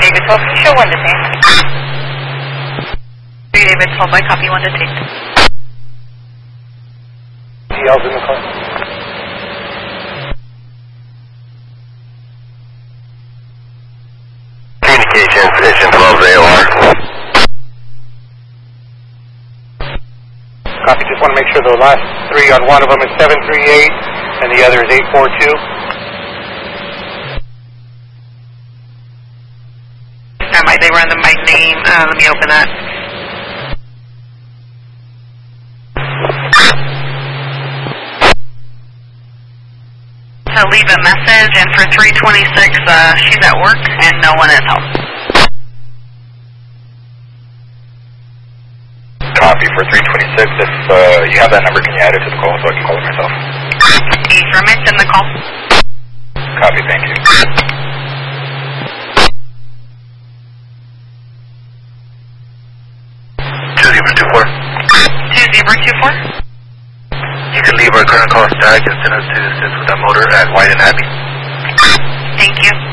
David 12, can you show 1 detained? 3 David 12, I copy 1 detained. DL's in the car. Communications, Engine 12 AOR. Copy, just want to make sure the last 3 on one of them is 738 and the other is 842. They run my name. Let me open that. To leave a message, and for 326, she's at work and no one is home. Copy for 326. If you have that number, can you add it to the call so I can call it myself? Affirmative, in the call. Copy, thank you. 2024. 2024. You can leave our current call static and send us to assist with that motor at White and Abbey. Thank you.